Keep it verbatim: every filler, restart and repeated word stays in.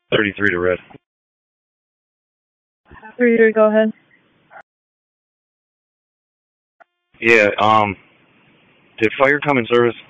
thirty-three to red. thirty-three, go ahead. Yeah, um, did fire come in service?